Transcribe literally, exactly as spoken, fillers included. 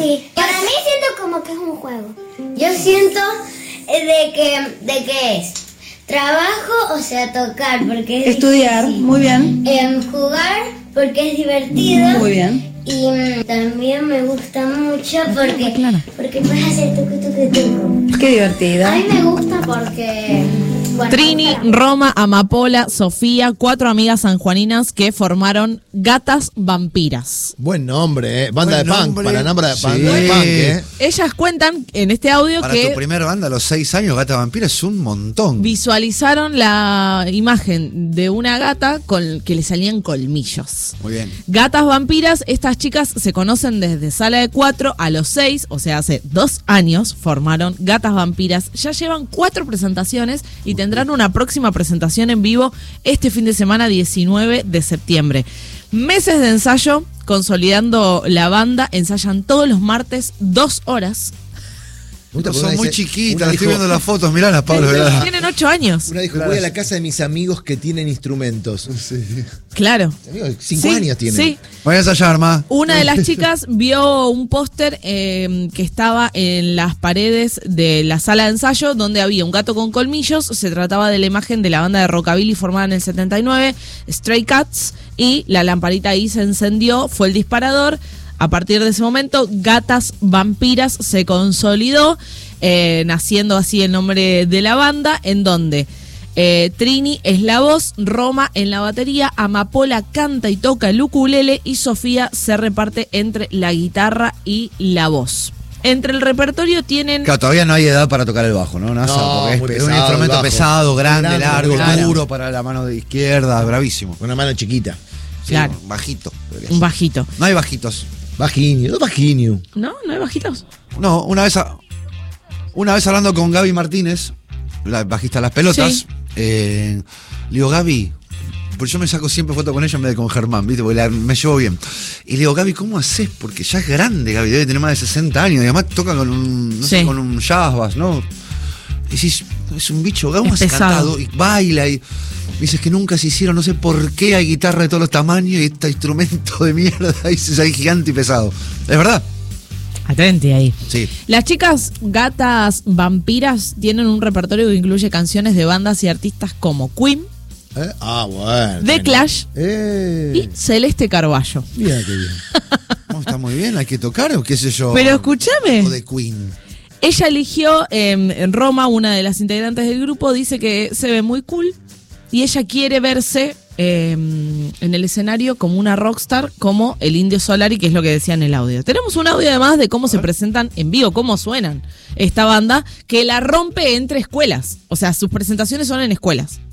Sí, para mí siento como que es un juego. Yo siento de que, de que es trabajo, o sea, tocar, porque es estudiar, difícil. Muy bien. Eh, jugar, porque es divertido. Muy bien. Y um, también me gusta mucho porque, porque puedes hacer tucu, tucu, tucu. Qué divertido. A mí me gusta porque... Bueno, Trini, Roma, Amapola, Sofía, cuatro amigas sanjuaninas que formaron Gatas Vampiras. Buen nombre, ¿eh? Banda Buen de punk, nombre. para nombra de Sí. banda de punk, ¿eh? Ellas cuentan en este audio Para que tu primer banda a los seis años, Gata Vampira, es un montón. visualizaron la imagen de una gata con que le salían colmillos. Muy bien. Gatas Vampiras, estas chicas se conocen desde Sala de Cuatro a los seis, o sea, hace dos años formaron Gatas Vampiras. Ya llevan cuatro presentaciones y tendrán una próxima presentación en vivo este fin de semana, diecinueve de septiembre. Meses de ensayo, consolidando la banda, ensayan todos los martes dos horas. Puta, Son una muy dice- chiquitas, una estoy dijo- viendo las fotos, mirá las Pablo. mirá. Tienen ocho años. Una dijo, voy a la casa de mis amigos que tienen instrumentos. Claro. Amigos, cinco Sí, años tienen. Sí. Voy a ensayar, ma. Una de las chicas vio un póster eh, que estaba en las paredes de la sala de ensayo donde había un gato con colmillos. Se trataba de la imagen de la banda de rockabilly formada en el setenta y nueve, Stray Cats, y la lamparita ahí se encendió, fue el disparador. A partir de ese momento, Gatas Vampiras se consolidó, eh, naciendo así el nombre de la banda, en donde eh, Trini es la voz, Roma en la batería, Amapola canta y toca el ukulele y Sofía se reparte entre la guitarra y la voz. Entre el repertorio tienen... Claro, todavía no hay edad para tocar el bajo, ¿no? NASA, No, porque es muy pe- pesado un el instrumento bajo. pesado, grande, Grande, largo, claro. duro para la mano de izquierda, bravísimo. Una mano chiquita. Sí, Claro. Bajito. Un bajito. No hay bajitos. Bajinio, no bajinio. ¿No? ¿No hay bajitos? No, una vez a- una vez hablando con Gaby Martínez, la bajista de Las Pelotas, Sí. eh, le digo, Gaby, porque yo me saco siempre foto con ella en vez de con Germán, ¿viste? Porque la- me llevo bien. Y le digo, Gaby, ¿cómo haces? Porque ya es grande, Gaby, debe tener más de sesenta años, y además toca con un, no sé, Sí. con un jazz bass, ¿no? Y decís, es un bicho, ¿cómo Es has pesado. cantado? Y baila, y dices que nunca se hicieron, no sé por qué hay guitarra de todos los tamaños y este instrumento de mierda, y es ahí gigante y pesado. ¿Es verdad? Atente ahí. Sí. Las chicas Gatas Vampiras tienen un repertorio que incluye canciones de bandas y artistas como Queen, ¿Eh? Ah, bueno. The Clash Eh. y Celeste Carballo. Mira qué bien. No, está muy bien, hay que tocar o qué sé yo. Pero escúchame. O de Queen. Ella eligió eh, en Roma, una de las integrantes del grupo, dice que se ve muy cool y ella quiere verse eh, en el escenario como una rockstar, como el Indio Solari, que es lo que decía en el audio. Tenemos un audio además de cómo se presentan en vivo, cómo suenan esta banda, que la rompe entre escuelas. O sea, sus presentaciones son en escuelas.